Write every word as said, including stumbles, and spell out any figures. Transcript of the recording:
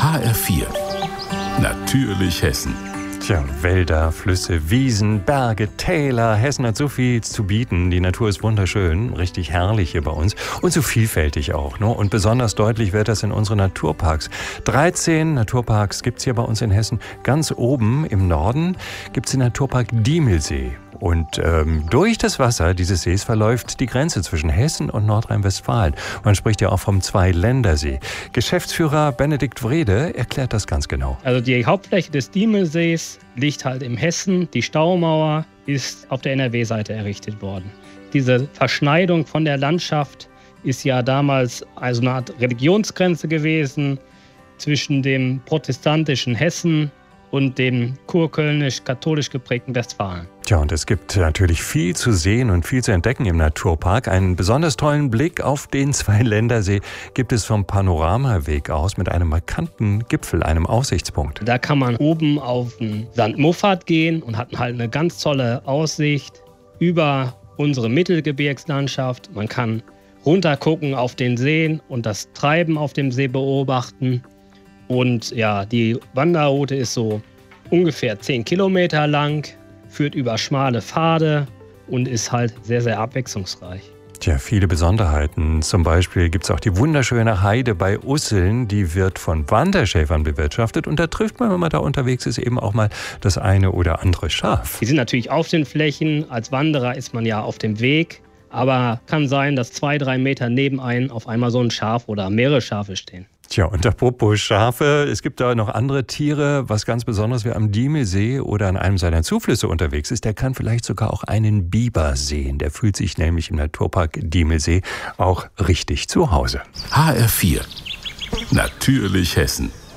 H R vier. Natürlich Hessen. Tja, Wälder, Flüsse, Wiesen, Berge, Täler. Hessen hat so viel zu bieten. Die Natur ist wunderschön, richtig herrlich hier bei uns und so vielfältig auch. Ne? Und besonders deutlich wird das in unseren Naturparks. dreizehn Naturparks gibt es hier bei uns in Hessen. Ganz oben im Norden gibt es den Naturpark Diemelsee. Und ähm, durch das Wasser dieses Sees verläuft die Grenze zwischen Hessen und Nordrhein-Westfalen. Man spricht ja auch vom Zweiländersee. Geschäftsführer Benedikt Wrede erklärt das ganz genau. Also die Hauptfläche des Diemelsees liegt halt im Hessen. Die Staumauer ist auf der N R W-Seite errichtet worden. Diese Verschneidung von der Landschaft ist ja damals also eine Art Religionsgrenze gewesen zwischen dem protestantischen Hessen und dem kurkölnisch-katholisch geprägten Westfalen. Tja, und es gibt natürlich viel zu sehen und viel zu entdecken im Naturpark. Einen besonders tollen Blick auf den Zweiländersee gibt es vom Panoramaweg aus mit einem markanten Gipfel, einem Aussichtspunkt. Da kann man oben auf den Sankt Muffat gehen und hat halt eine ganz tolle Aussicht über unsere Mittelgebirgslandschaft. Man kann runtergucken auf den See und das Treiben auf dem See beobachten. Und ja, die Wanderroute ist so ungefähr zehn Kilometer lang, führt über schmale Pfade und ist halt sehr, sehr abwechslungsreich. Tja, viele Besonderheiten. Zum Beispiel gibt es auch die wunderschöne Heide bei Usseln. Die wird von Wanderschäfern bewirtschaftet. Und da trifft man, wenn man da unterwegs ist, eben auch mal das eine oder andere Schaf. Die sind natürlich auf den Flächen. Als Wanderer ist man ja auf dem Weg. Aber kann sein, dass zwei, drei Meter neben einem auf einmal so ein Schaf oder mehrere Schafe stehen. Tja, und apropos Schafe, es gibt da noch andere Tiere. Was ganz besonders, wer am Diemelsee oder an einem seiner Zuflüsse unterwegs ist, der kann vielleicht sogar auch einen Biber sehen. Der fühlt sich nämlich im Naturpark Diemelsee auch richtig zu Hause. H R vier. Natürlich Hessen.